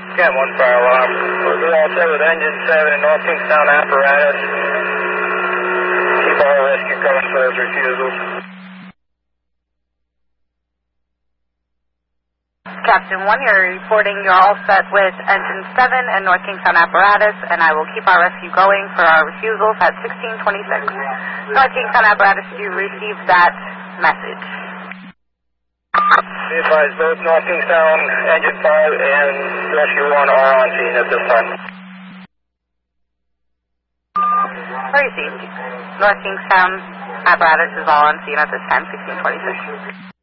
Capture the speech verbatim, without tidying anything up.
Cam one fire alarm. We'll be all set with engine seven and North Kingstown apparatus. Keep all rescue coming for those refusals. Captain one, you're reporting you're all set with engine seven and North Kingstown apparatus, and I will keep our rescue going for our refusals at sixteen twenty-six. North Kingstown apparatus, did you receive that message? Be advised, both North Kingstown engine five and rescue one are on scene at this time. Received. North Kingstown apparatus is all on scene at this time, sixteen twenty-six.